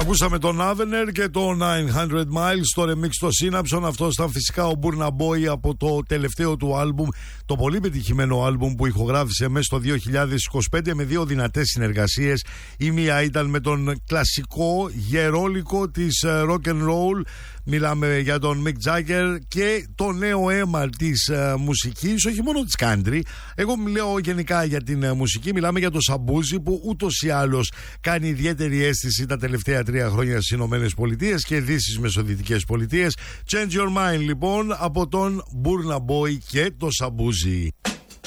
Ακούσαμε τον Avener και το 900 Miles στο remix στο Synapson. Αυτό ήταν φυσικά ο Burna Boy από το τελευταίο του άλμπουμ, το πολύ πετυχημένο άλμπουμ που ηχογράφησε μέσα στο 2025 με δύο δυνατές συνεργασίες. Η μία ήταν με τον κλασικό γερόλικο της rock and roll, μιλάμε για τον Mick Jagger, και το νέο αίμα της μουσικής, όχι μόνο της country. Εγώ μιλάω γενικά για την μουσική, μιλάμε για το Σαμπούζι, που ούτως ή άλλως κάνει ιδιαίτερη αίσθηση τα τελευταία 3 χρόνια στις Ηνωμένες Πολιτείες και δύσεις μεσοδυτικές πολιτείες. Change Your Mind λοιπόν από τον Burna Boy και το Σαμπούζι.